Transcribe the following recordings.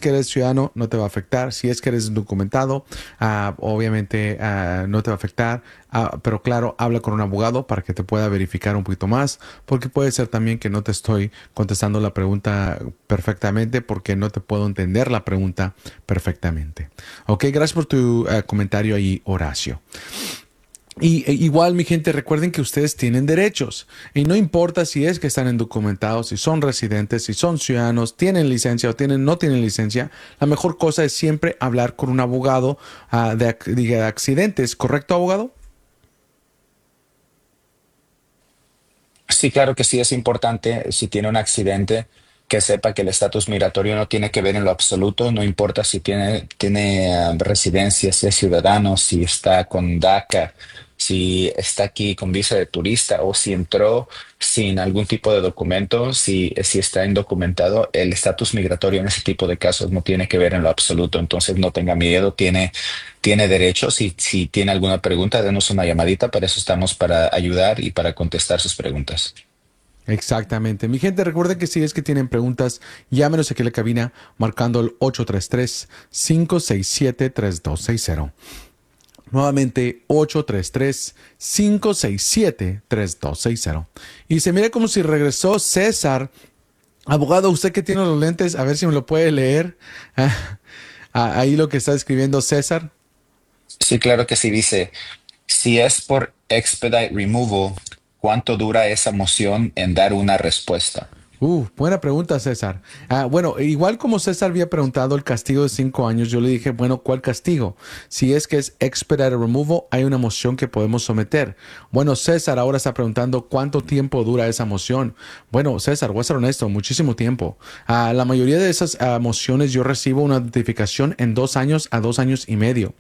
que eres ciudadano, no te va a afectar. Si es que eres documentado, obviamente no te va a afectar. Pero claro, habla con un abogado para que te pueda verificar un poquito más, porque puede ser también que no te estoy contestando la pregunta perfectamente porque no te puedo entender la pregunta perfectamente. Ok, gracias por tu comentario ahí, Horacio. Y igual, mi gente, recuerden que ustedes tienen derechos y no importa si es que están indocumentados, si son residentes, si son ciudadanos, tienen licencia o no tienen licencia. La mejor cosa es siempre hablar con un abogado de accidentes, ¿correcto, abogado? Sí, claro que sí es importante si tiene un accidente que sepa que el estatus migratorio no tiene que ver en lo absoluto, no importa si tiene residencia, si es ciudadano, si está con DACA, si está aquí con visa de turista o si entró sin algún tipo de documento, si está indocumentado, el estatus migratorio en ese tipo de casos no tiene que ver en lo absoluto, entonces no tenga miedo, tiene derechos y si tiene alguna pregunta, denos una llamadita, para eso estamos, para ayudar y para contestar sus preguntas. Exactamente. Mi gente, recuerden que si es que tienen preguntas, llámenos aquí a la cabina marcando el 833-567-3260. Nuevamente, 833-567-3260. Y se mira como si regresó César. Abogado, usted que tiene los lentes, a ver si me lo puede leer. Ahí lo que está escribiendo César. Sí, claro que sí, dice, si es por expedite removal, ¿cuánto dura esa moción en dar una respuesta? Buena pregunta, César. Bueno, igual como César había preguntado el castigo de 5 años, yo le dije, bueno, ¿cuál castigo? Si es que es expedite removal, hay una moción que podemos someter. Bueno, César ahora está preguntando cuánto tiempo dura esa moción. Bueno, César, voy a ser honesto, muchísimo tiempo. La mayoría de esas mociones yo recibo una notificación en 2 años a 2 años y medio.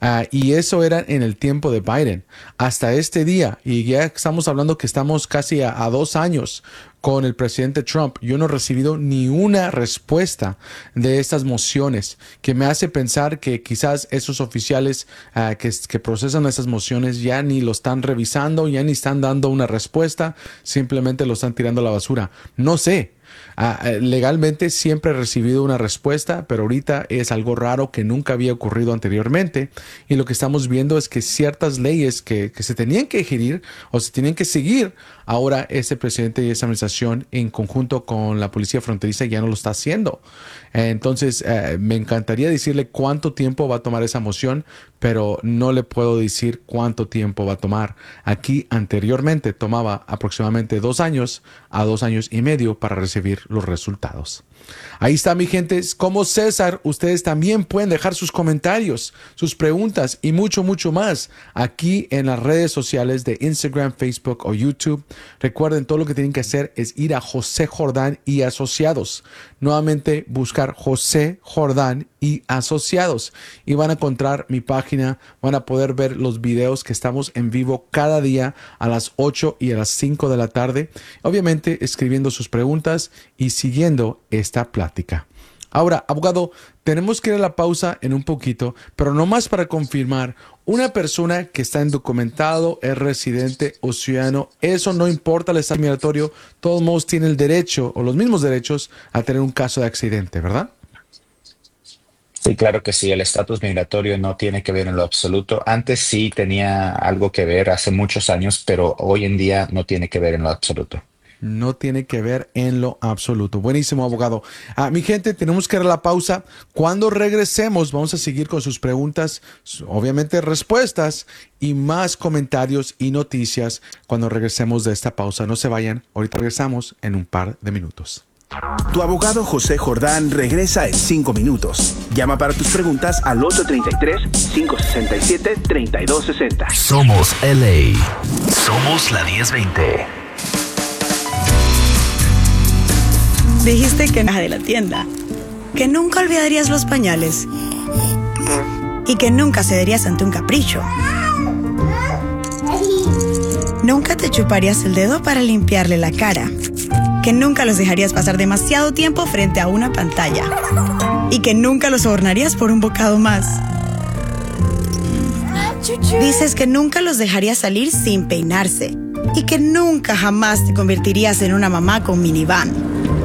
Y eso era en el tiempo de Biden. Hasta este día, y ya estamos hablando que estamos casi a 2 años con el presidente Trump, yo no he recibido ni una respuesta de estas mociones, que me hace pensar que quizás esos oficiales que procesan esas mociones ya ni lo están revisando, ya ni están dando una respuesta, simplemente lo están tirando a la basura. No sé. Legalmente siempre he recibido una respuesta, pero ahorita es algo raro que nunca había ocurrido anteriormente. Y lo que estamos viendo es que ciertas leyes que se tenían que ejerir o se tenían que seguir, ahora ese presidente y esa administración en conjunto con la policía fronteriza ya no lo está haciendo. Entonces, me encantaría decirle cuánto tiempo va a tomar esa moción, pero no le puedo decir cuánto tiempo va a tomar. Aquí anteriormente tomaba aproximadamente 2 años a 2 años y medio para recibir los resultados. Ahí está, mi gente. Como César, ustedes también pueden dejar sus comentarios, sus preguntas y mucho, mucho más aquí en las redes sociales de Instagram, Facebook o YouTube. Recuerden, todo lo que tienen que hacer es ir a José Jordán y Asociados. Nuevamente, buscar José Jordán y Asociados y van a encontrar mi página, van a poder ver los videos que estamos en vivo cada día a las 8 y a las 5 de la tarde, obviamente escribiendo sus preguntas y siguiendo esta plática. Ahora, abogado, tenemos que ir a la pausa en un poquito, pero nomás para confirmar, una persona que está indocumentado, es residente o ciudadano, eso no importa el estado migratorio, todos modos tiene el derecho o los mismos derechos a tener un caso de accidente, ¿verdad? Sí, claro que sí, el estatus migratorio no tiene que ver en lo absoluto. Antes sí tenía algo que ver hace muchos años, pero hoy en día no tiene que ver en lo absoluto. No tiene que ver en lo absoluto. Buenísimo, abogado. Mi gente, tenemos que ir a la pausa. Cuando regresemos, vamos a seguir con sus preguntas, obviamente respuestas y más comentarios y noticias cuando regresemos de esta pausa. No se vayan, ahorita regresamos en un par de minutos. Tu abogado José Jordán regresa en 5 minutos. Llama para tus preguntas al 833-567-3260. Somos LA. Somos la 1020. Dijiste que nada de la tienda, que nunca olvidarías los pañales y que nunca cederías ante un capricho. Nunca te chuparías el dedo para limpiarle la cara, que nunca los dejarías pasar demasiado tiempo frente a una pantalla y que nunca los sobornarías por un bocado más. Dices que nunca los dejarías salir sin peinarse y que nunca jamás te convertirías en una mamá con minivan.